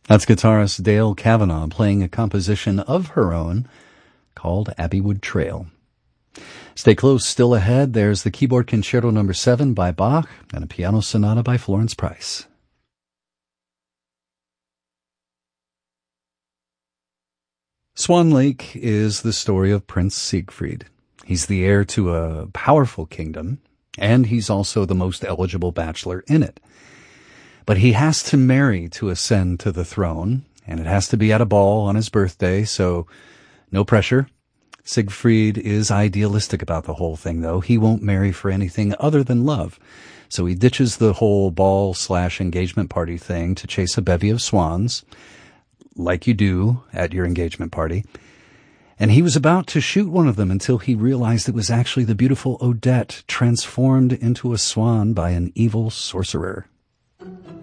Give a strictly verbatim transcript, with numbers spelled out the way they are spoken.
That's guitarist Dale Kavanaugh playing a composition of her own called Abbeywood Trail. Stay close, still ahead, there's the Keyboard Concerto number seven by Bach and a piano sonata by Florence Price. Swan Lake is the story of Prince Siegfried. He's the heir to a powerful kingdom, and he's also the most eligible bachelor in it. But he has to marry to ascend to the throne, and it has to be at a ball on his birthday, so no pressure. Siegfried is idealistic about the whole thing, though. He won't marry for anything other than love. So he ditches the whole ball slash engagement party thing to chase a bevy of swans, like you do at your engagement party. And he was about to shoot one of them until he realized it was actually the beautiful Odette transformed into a swan by an evil sorcerer.